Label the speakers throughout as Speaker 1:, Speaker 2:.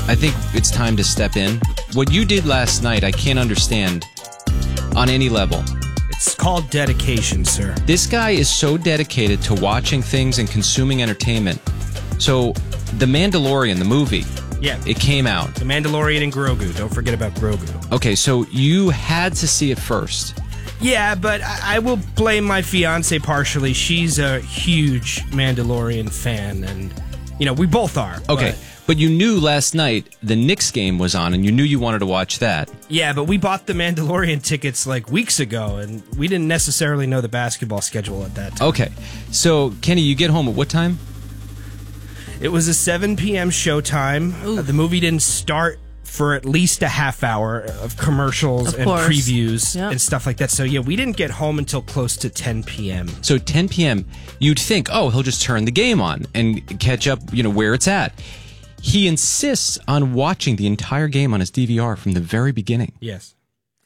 Speaker 1: I think it's time to step in. What you did last night, I can't understand on any level.
Speaker 2: It's called dedication, sir.
Speaker 1: This guy is so dedicated to watching things and consuming entertainment. So, The Mandalorian, the movie,
Speaker 2: Yeah.
Speaker 1: it came out.
Speaker 2: The Mandalorian and Grogu. Don't forget about Grogu.
Speaker 1: Okay, so you had to see it first.
Speaker 2: Yeah, but I will blame my fiance partially. She's a huge Mandalorian fan, and, we both are.
Speaker 1: Okay, but you knew last night the Knicks game was on, and you knew you wanted to watch that.
Speaker 2: Yeah, but we bought the Mandalorian tickets like weeks ago, and we didn't necessarily know the basketball schedule at that time.
Speaker 1: Okay, so Kenny, you get home at what time?
Speaker 2: It was a 7 p.m. showtime. The movie didn't start for at least a half hour of commercials and previews and stuff like that. So, yeah, we didn't get home until close to 10 p.m.
Speaker 1: So 10 p.m., you'd think, oh, he'll just turn the game on and catch up, where it's at. He insists on watching the entire game on his DVR from the very beginning.
Speaker 2: Yes.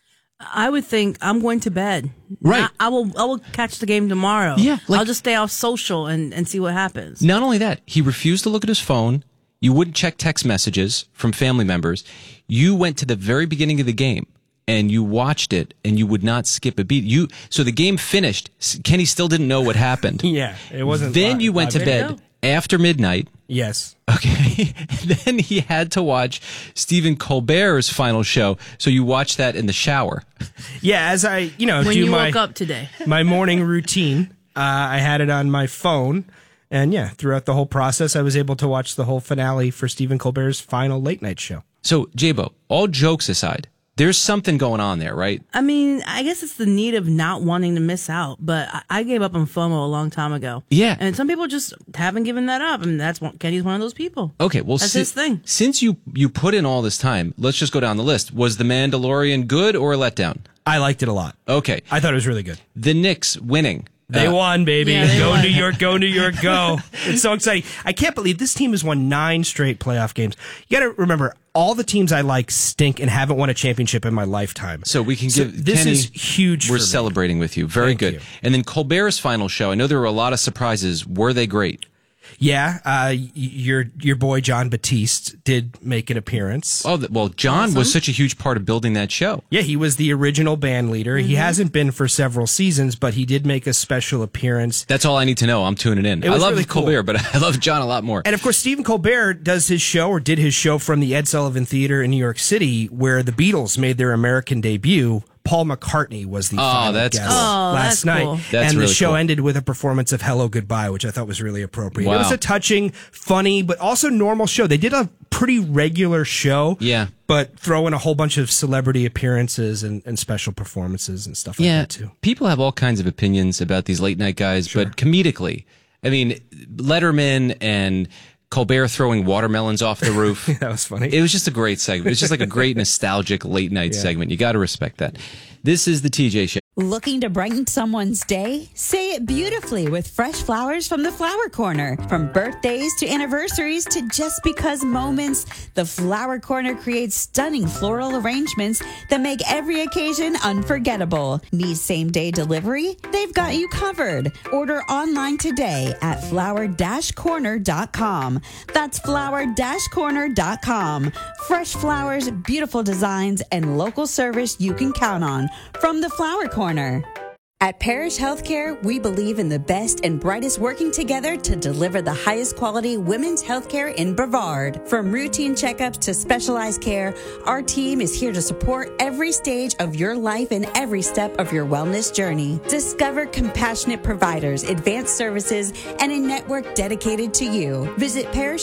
Speaker 3: I would think I'm going to bed.
Speaker 1: Right.
Speaker 3: I will catch the game tomorrow.
Speaker 1: Yeah.
Speaker 3: I'll just stay off social and see what happens.
Speaker 1: Not only that, he refused to look at his phone. You wouldn't check text messages from family members. You went to the very beginning of the game and you watched it and you would not skip a beat. So the game finished. Kenny still didn't know what happened.
Speaker 2: Yeah, it wasn't.
Speaker 1: Then you went to bed after midnight.
Speaker 2: Yes.
Speaker 1: Okay. Then he had to watch Stephen Colbert's final show. So you watched that in the shower.
Speaker 2: Yeah, as I,
Speaker 3: when
Speaker 2: do
Speaker 3: you
Speaker 2: my
Speaker 3: woke up today,
Speaker 2: my morning routine, I had it on my phone. And yeah, throughout the whole process, I was able to watch the whole finale for Stephen Colbert's final late night show.
Speaker 1: So, J-Bo, all jokes aside, there's something going on there, right?
Speaker 3: I mean, I guess it's the need of not wanting to miss out. But I gave up on FOMO a long time ago.
Speaker 1: Yeah.
Speaker 3: And some people just haven't given that up. And Kenny's one of those people.
Speaker 1: Okay, well,
Speaker 3: that's his thing.
Speaker 1: Since you put in all this time, let's just go down the list. Was The Mandalorian good or a letdown?
Speaker 2: I liked it a lot.
Speaker 1: Okay.
Speaker 2: I thought it was really good.
Speaker 1: The Knicks winning.
Speaker 2: They won, baby.
Speaker 3: Yeah, they
Speaker 2: go
Speaker 3: won.
Speaker 2: New York, go New York, go. It's so exciting. I can't believe this team has won 9 straight playoff games. You got to remember, all the teams I like stink and haven't won a championship in my lifetime.
Speaker 1: So we can give
Speaker 2: this
Speaker 1: Kenny,
Speaker 2: is huge.
Speaker 1: We're
Speaker 2: for me.
Speaker 1: celebrating with you. Very
Speaker 2: Thank
Speaker 1: good.
Speaker 2: you.
Speaker 1: And then Colbert's final show. I know there were a lot of surprises. Were they great?
Speaker 2: Yeah, your boy John Batiste did make an appearance.
Speaker 1: Oh, well, John was such a huge part of building that show.
Speaker 2: Yeah, he was the original band leader. He hasn't been for several seasons, but he did make a special appearance.
Speaker 1: That's all I need to know. I'm tuning in. I
Speaker 2: was
Speaker 1: love
Speaker 2: really
Speaker 1: Colbert,
Speaker 2: cool.
Speaker 1: but I love John a lot more.
Speaker 2: And of course, Stephen Colbert does his show, or did his show, from the Ed Sullivan Theater in New York City, where the Beatles made their American debut. Paul McCartney was the final
Speaker 1: that's
Speaker 2: guest
Speaker 1: cool.
Speaker 2: last
Speaker 3: that's
Speaker 2: night.
Speaker 3: cool.
Speaker 1: That's
Speaker 2: and
Speaker 1: really
Speaker 2: the show
Speaker 1: cool.
Speaker 2: ended with a performance of Hello Goodbye, which I thought was really appropriate.
Speaker 1: Wow.
Speaker 2: It was a touching, funny, but also normal show. They did a pretty regular show.
Speaker 1: Yeah.
Speaker 2: But throw in a whole bunch of celebrity appearances and special performances and stuff like that, too.
Speaker 1: People have all kinds of opinions about these late night guys, but comedically, I mean, Letterman and Colbert throwing watermelons off the roof.
Speaker 2: That was funny.
Speaker 1: It was just a great segment. It's just like a great nostalgic late night segment. You got to respect that. This is the TJ Show.
Speaker 4: Looking to brighten someone's day? Say it beautifully with fresh flowers from the Flower Corner. From birthdays to anniversaries to just because moments, the Flower Corner creates stunning floral arrangements that make every occasion unforgettable. Need same-day delivery? They've got you covered. Order online today at flower-corner.com. That's flower-corner.com. Fresh flowers, beautiful designs, and local service you can count on from the Flower Corner. At Parish Healthcare, we believe in the best and brightest working together to deliver the highest quality women's healthcare in Brevard. From routine checkups to specialized care, our team is here to support every stage of your life and every step of your wellness journey. Discover compassionate providers, advanced services, and a network dedicated to you. Visit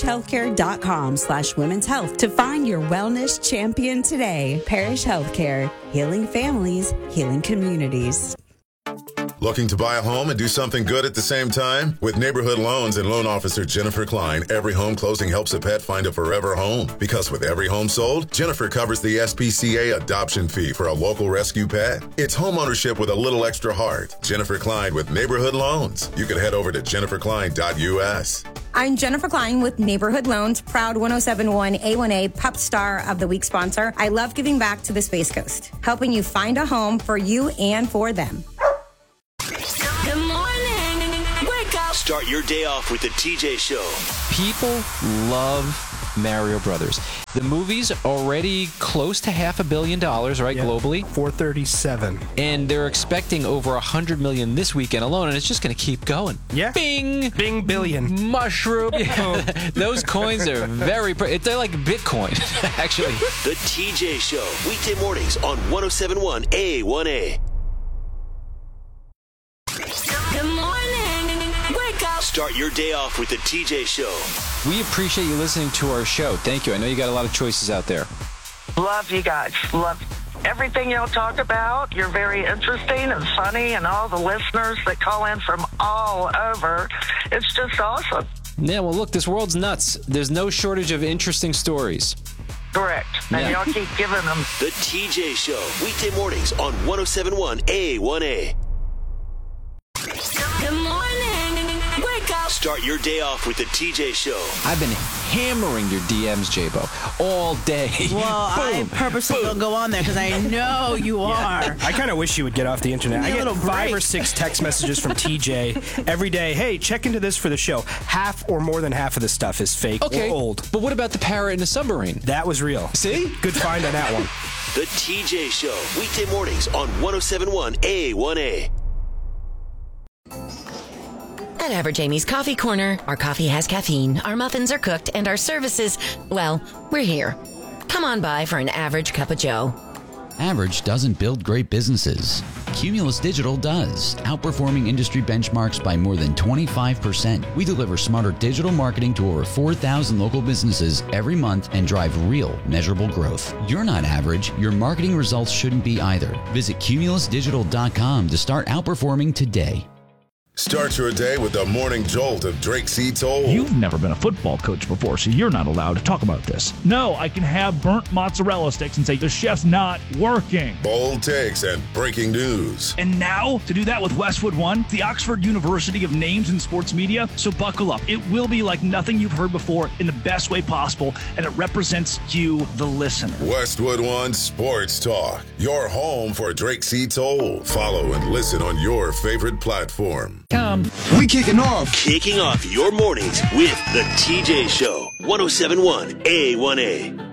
Speaker 4: parishhealthcare.com/women's health to find your wellness champion today. Parish Healthcare, healing families, healing communities.
Speaker 5: Looking to buy a home and do something good at the same time? With Neighborhood Loans and loan officer Jennifer Klein, every home closing helps a pet find a forever home. Because with every home sold, Jennifer covers the SPCA adoption fee for a local rescue pet. It's home ownership with a little extra heart. Jennifer Klein with Neighborhood Loans. You can head over to jenniferklein.us.
Speaker 6: I'm Jennifer Klein with Neighborhood Loans, proud 1071 A1A Pup Star of the Week sponsor. I love giving back to the Space Coast, helping you find a home for you and for them.
Speaker 7: Good morning. Wake up.
Speaker 8: Start your day off with the TJ Show.
Speaker 1: People love Mario Brothers. The movie's already close to $500 million, right, globally?
Speaker 2: 437.
Speaker 1: And they're expecting over 100 million this weekend alone, and it's just going to keep going.
Speaker 2: Yeah.
Speaker 1: Bing!
Speaker 2: Bing billion.
Speaker 1: Mushroom. Those coins are they're like Bitcoin, actually.
Speaker 8: The TJ Show, weekday mornings on 107.1 A1A.
Speaker 7: Good morning. Wake up.
Speaker 8: Start your day off with the TJ Show.
Speaker 1: We appreciate you listening to our show. Thank you. I know you got a lot of choices out there.
Speaker 9: Love you guys. Love everything y'all talk about. You're very interesting and funny, and all the listeners that call in from all over. It's just awesome.
Speaker 1: Yeah, well, look, this world's nuts. There's no shortage of interesting stories.
Speaker 9: Correct. And y'all keep giving them.
Speaker 8: The TJ Show, weekday mornings on 107.1 A1A.
Speaker 7: Good morning. Wake up.
Speaker 8: Start your day off with the TJ Show.
Speaker 1: I've been hammering your DMs, J-Bo, all day.
Speaker 3: Well, I purposely don't go on there because I know you are.
Speaker 2: I kind of wish you would get off the internet. I get 5 or 6 text messages from TJ every day. Hey, check into this for the show. Half or more than half of the stuff is fake or old.
Speaker 1: But what about the parrot in the submarine?
Speaker 2: That was real.
Speaker 1: See?
Speaker 2: Good find on that one.
Speaker 8: The TJ Show, weekday mornings on 107.1 A1A.
Speaker 10: At Average Amy's Coffee Corner, our coffee has caffeine, our muffins are cooked, and our services, well, we're here. Come on by for an average cup of joe.
Speaker 11: Average doesn't build great businesses. Cumulus Digital does, outperforming industry benchmarks by more than 25%. We deliver smarter digital marketing to over 4,000 local businesses every month and drive real, measurable growth. You're not average. Your marketing results shouldn't be either. Visit cumulusdigital.com to start outperforming today.
Speaker 5: Start your day with the morning jolt of Drake C. Toll.
Speaker 12: You've never been a football coach before, so you're not allowed to talk about this. No, I can have burnt mozzarella sticks and say the chef's not working.
Speaker 5: Bold takes and breaking news.
Speaker 12: And now, to do that with Westwood One, the Oxford University of Names in Sports Media, so buckle up. It will be like nothing you've heard before in the best way possible, and it represents you, the listener.
Speaker 5: Westwood One Sports Talk, your home for Drake C. Toll. Follow and listen on your favorite platform.
Speaker 8: We kicking off your mornings with the TJ Show, 107.1 A1A.